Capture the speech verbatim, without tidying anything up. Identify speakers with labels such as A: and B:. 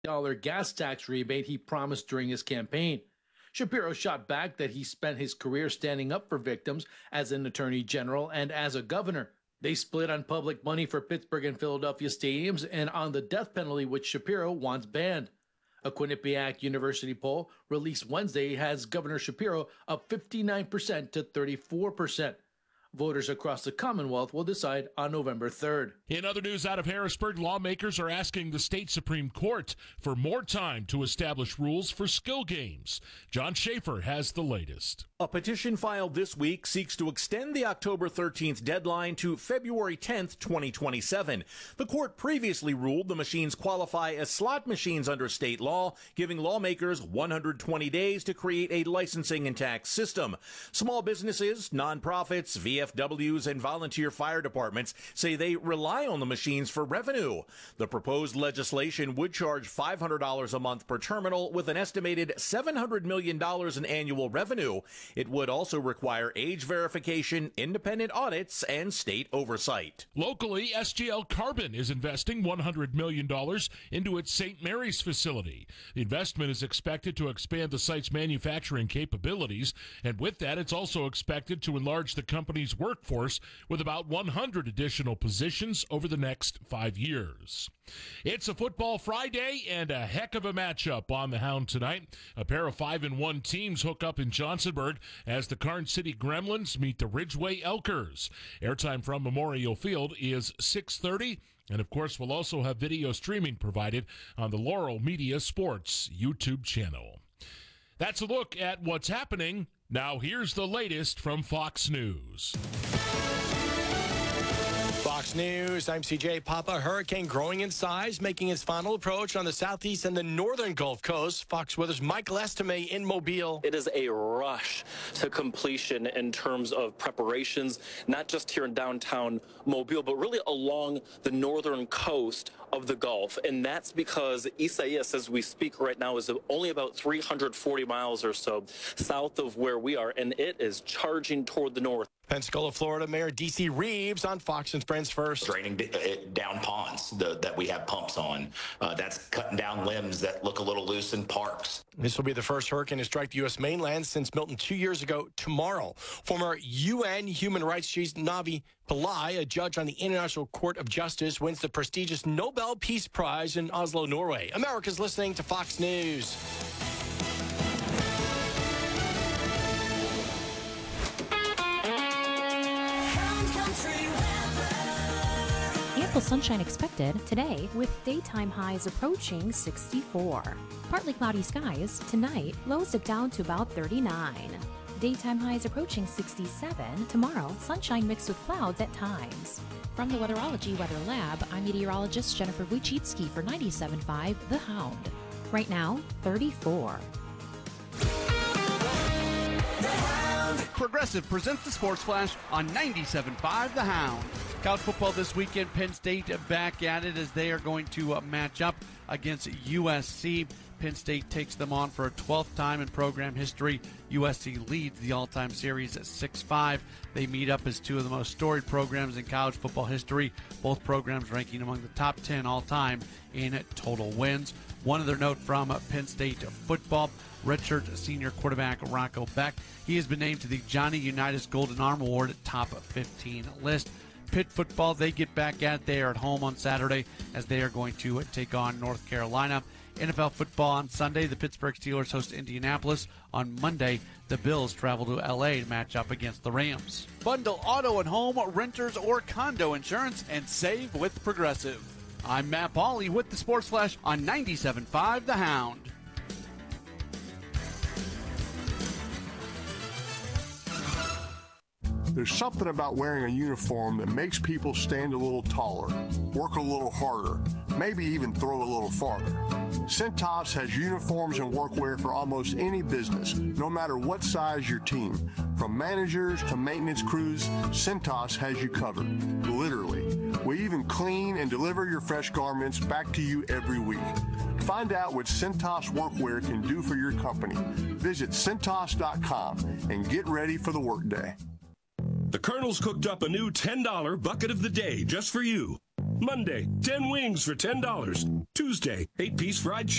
A: dollars gas tax rebate he promised during his campaign. Shapiro shot back that he spent his career standing up for victims as an attorney general and as a governor. They split on public money for Pittsburgh and Philadelphia stadiums and on the death penalty, which Shapiro wants banned. A Quinnipiac University poll released Wednesday has Governor Shapiro up fifty-nine percent to thirty-four percent. Voters across the Commonwealth will decide on November third.
B: In other news out of Harrisburg, lawmakers are asking the state Supreme Court for more time to establish rules for skill games. John Schaefer has the latest.
C: A petition filed this week seeks to extend the October thirteenth deadline to February tenth, twenty twenty-seven. The court previously ruled the machines qualify as slot machines under state law, giving lawmakers one hundred twenty days to create a licensing and tax system. Small businesses, nonprofits, V F Ws, and volunteer fire departments say they rely on the machines for revenue. The proposed legislation would charge five hundred dollars a month per terminal with an estimated seven hundred million dollars in annual revenue. It would also require age verification, independent audits, and state oversight.
B: Locally, S G L Carbon is investing one hundred million dollars into its Saint Mary's facility. The investment is expected to expand the site's manufacturing capabilities, and with that, it's also expected to enlarge the company's workforce with about one hundred additional positions over the next five years. It's a football Friday and a heck of a matchup on the Hound tonight. A pair of five and one teams hook up in Johnsonburg as the Karn City Gremlins meet the Ridgeway Elkers. Airtime from Memorial Field is six thirty, and of course we'll also have video streaming provided on the Laurel Media Sports YouTube channel. That's a look at what's happening. Now here's the latest from Fox News.
D: Fox News, I'm C J Papa. Hurricane growing in size, making its final approach on the southeast and the northern Gulf Coast. Fox Weather's Michael Estime in Mobile.
E: It is a rush to completion in terms of preparations, not just here in downtown Mobile, but really along the northern coast of the Gulf. And that's because Isaias, as we speak right now, is only about three hundred forty miles or so south of where we are, and it is charging toward the north.
D: Pensacola, Florida Mayor D C Reeves on Fox and Friends First.
F: Draining down ponds the, that we have pumps on. Uh, that's cutting down limbs that look a little loose in parks.
D: This will be the first hurricane to strike the U S mainland since Milton two years ago tomorrow. Former U N Human Rights Chief Navi Pillai, a judge on the International Court of Justice, wins the prestigious Nobel Peace Prize in Oslo, Norway. America's listening to Fox News.
G: Ample sunshine expected today with daytime highs approaching sixty-four. Partly cloudy skies tonight, lows dip down to about thirty-nine. Daytime highs approaching sixty-seven. Tomorrow, sunshine mixed with clouds at times. From the Weatherology Weather Lab, I'm meteorologist Jennifer Wojcicki for ninety-seven point five The Hound. Right now, thirty-four.
H: Progressive presents the Sports Flash on ninety-seven point five The Hound. College football this weekend, Penn State back at it as they are going to uh, match up against U S C. Penn State takes them on for a twelfth time in program history. U S C leads the all-time series at six five. They meet up as two of the most storied programs in college football history, both programs ranking among the top ten all-time in total wins. One other note from Penn State football, redshirt senior quarterback Rocco Beck. He has been named to the Johnny Unitas Golden Arm Award at top fifteen list. Pitt football, they get back at it. They are at home on Saturday as they are going to take on North Carolina. N F L football on Sunday, the Pittsburgh Steelers host Indianapolis. On Monday, the Bills travel to L A to match up against the Rams. Bundle auto and home, renters, or condo insurance and save with Progressive. I'm Matt Pauley with the Sports Flash on ninety-seven point five The Hound.
I: There's something about wearing a uniform that makes people stand a little taller, work a little harder, maybe even throw a little farther. Cintas has uniforms and workwear for almost any business, no matter what size your team. From managers to maintenance crews, Cintas has you covered, literally. We even clean and deliver your fresh garments back to you every week. Find out what Cintas workwear can do for your company. Visit Cintas dot com and get ready for the workday.
J: The Colonel's cooked up a new ten dollar bucket of the day just for you. Monday, ten wings for ten dollars. Tuesday, eight-piece fried chicken.